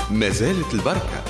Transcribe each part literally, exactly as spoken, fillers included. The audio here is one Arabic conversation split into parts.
ما زالت البركة.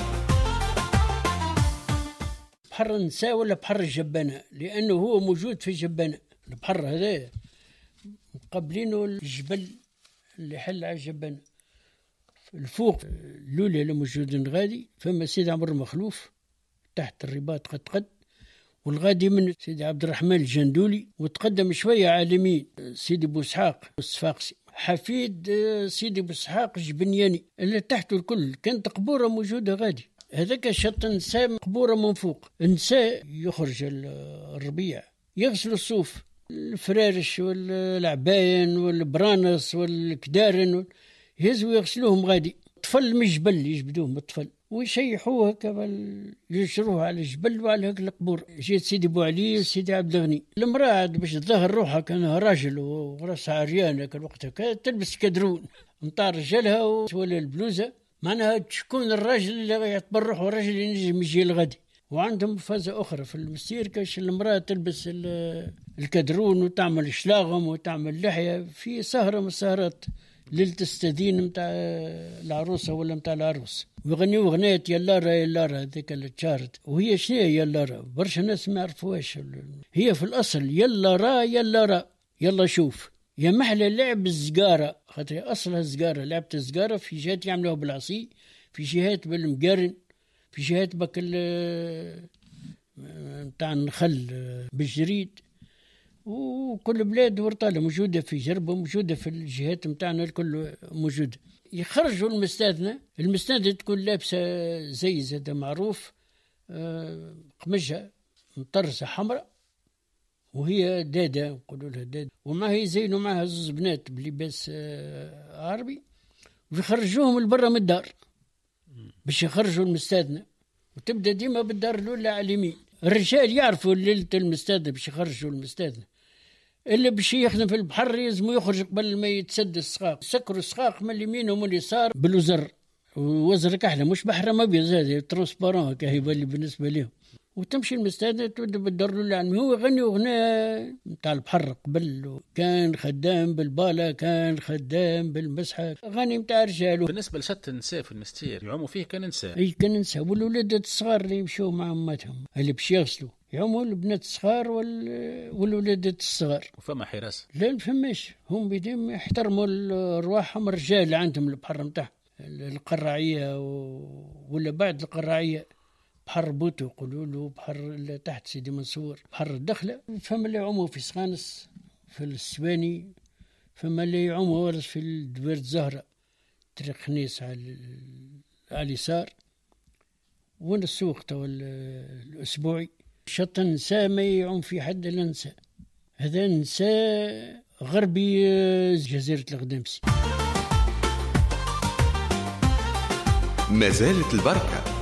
بحر النساء ولا بحر الجبانة؟ لأنه هو موجود في الجبانة. البحر هذا مقابلينه الجبل اللي حل على الجبانة. الفوق الأولى اللي موجودين غادي فما سيدي عمر مخلوف تحت الرباط قد قد، والغادي من سيدي عبد الرحمن الجندولي، وتقدم شوية عالمين سيدي بوسحاق الصفاقسي حفيد سيدي بوسحاق الجبنياني اللي تحته الكل كانت قبورة موجودة غادي. هذاك شط النساء مقبورة من فوق. النساء يخرج الربيع يغسلوا الصوف، الفرارش والعباين والبرانس والكدارن يهزوا يغسلوهم غادي. طفل من الجبل يجبدوهم الطفل ويشيحوه هكا ينشروه على الجبل وعلى هيك القبور. جيت سيدي بو علي وسيدي عبد الغني، المرأة باش تظهر روحها كانها راجل وراسها عريانة كان وقتها تلبس كدرون نتاع رجالها ولا البلوزة، معناها تكون الراجل اللي يعتبر روحه راجل اللي ينجم يجي الغدي. وعندهم فازة أخرى في المستير كاش المرأة تلبس الكدرون وتعمل شلاغم وتعمل لحية في سهرة من السهرات ليلة الستدين متاع العروسة ولا متاع العروس، ويغنيوا أغنية يلارا يلارا هذيك اللي تشارت. وهي شنو هي يلارا؟ برشا ناس ما يعرفوهاش. هي في الأصل يلارا يلارا يلا شوف يا محلى لعب الزقارة، خاطر أصلها الزقارة، لعبة الزقارة في جهات يعملوها بالعصي، في جهات بالمقارن، في جهات بك متاع النخل بالجريد، وكل بلاد ورطالة موجودة في جربة، موجودة في الجهات متاعنا الكل موجودة. يخرجوا المستاذنة، المستاذنة تكون لابسة زي زادة معروف قمجها مطرزة حمراء وهي دادة نقولوا لها دادة، وما هي زينوا معها زوز بنات بلباس عربي، ويخرجوهم لبرا من الدار باش يخرجوا المستاذنة. وتبدأ ديما بالدار الأولى على اليمين. الرجال يعرفوا ليلة المستاذنة باش يخرجوا المستاذنة. اللي باش يخدم في البحر يلزم يخرج قبل ما يتسد السقاق، سكروا السقاق من اليمين ومن اليسار بالوزر، ووزر كحله مش بحر ما ابيض زاد ترونسبارون هكا يبان بالنسبه لهم. وتمشي المستاذنة تبدا بالدار الاولى. هو يغني اغنيه نتاع البحر قبل، كان خدام بالباله كان خدام بالمسحه، اغاني نتاع رجال. بالنسبه لشط النساء في المستير يعوموا فيه كان نساء، اي كان نساء، والولادات الصغار اللي يمشوا مع اماتهم اللي باش يغسلوا يعوموا البنات الصغار وال... والولادات الصغار. وفما حراسه؟ لا ما فماش، هم بديم يحترموا ارواحهم الرجال اللي عندهم البحر نتاعهم القراعيه و... ولا بعد القراعيه بحر بوتو يقولوا له، بحر تحت سيدي منصور، بحر الدخله. فما اللي يعوموا في سخانس في السواني، فما اللي يعوموا في الدوير الزهره طريق خنيس على على اليسار، وين السوق تو الاسبوعي. شط النساء ما يعوم في حد الا نساء، هذا نساء غربي جزيره الغدامسي. ما زالت البركه.